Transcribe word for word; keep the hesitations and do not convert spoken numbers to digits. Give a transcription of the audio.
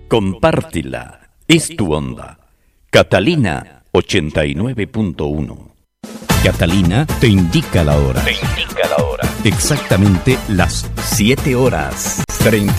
Compártela, es tu onda. Catalina ochenta y nueve punto uno. Catalina te indica la hora. Te indica la hora. Exactamente las siete horas. treinta